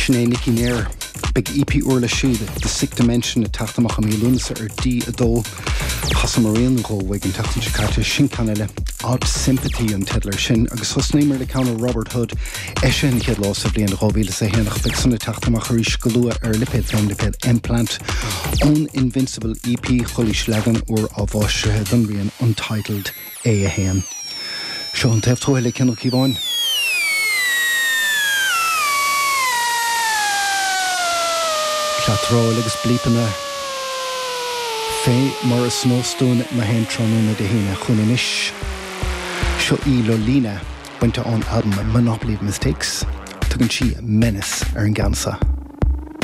Sinead Nicky Nair, big EP Urla Shoe, the Sick Dimension, the Tachtamach and Milunsa, or D Adol, Hasamarin Go, Wigan Tachtan Chicata, Shin Canada, Odd Sympathy and Tedler Shin, Agus Husnamer the counter Robert Hood, Eshen Kid Loss of the end of Roville, say Henach Bixon, the Tachtamach Rish Galua, or Lipid, Lipid, Implant, On Invincible EP, Holy Schlagen, or Avosh Dunrian, Untitled Ahen. Sean Teftoile Kennel Kivon. Clatro legus blipana Fé mar a snowstone ma hen tronuna de hina chuninish Sho I Lolina went on album Monopoly of Mistakes Tugan she Menace ar an gansa.